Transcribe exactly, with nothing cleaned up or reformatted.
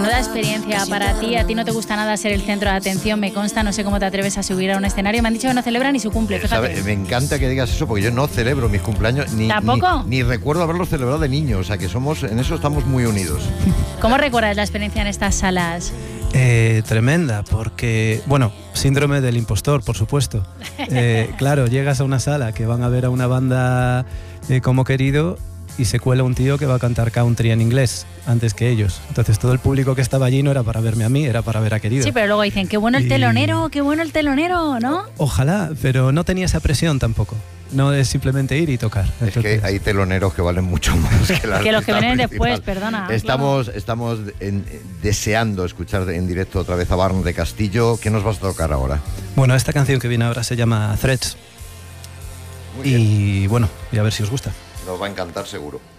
menuda experiencia para ti. A ti no te gusta nada ser el centro de atención, me consta. No sé cómo te atreves a subir a un escenario. Me han dicho que no celebran ni su cumple, fíjate. ¿Sabe? Me encanta que digas eso porque yo no celebro mis cumpleaños ni, ¿Tampoco? ni, ni recuerdo haberlos celebrado de niño. O sea que somos, en eso estamos muy unidos. ¿Cómo recuerdas la experiencia en estas salas? Eh, tremenda, porque, bueno, síndrome del impostor, por supuesto. Eh, claro, llegas a una sala que van a ver a una banda eh, como Querido y se cuela un tío que va a cantar country en inglés antes que ellos. Entonces todo el público que estaba allí no era para verme a mí, era para ver a Querido. Sí, pero luego dicen, qué bueno el Y- telonero, qué bueno el telonero, ¿no? Ojalá, pero no tenía esa presión tampoco. No es simplemente ir y tocar. Es Entonces, que hay teloneros que valen mucho más que la Que los que artista vienen principal. después, perdona. Estamos, estamos en- deseando escuchar en directo otra vez a Barn de Castillo. ¿Qué nos vas a tocar ahora? Bueno, esta canción que viene ahora se llama Threads. Muy bien. Y bueno, y a ver si os gusta. Nos va a encantar seguro.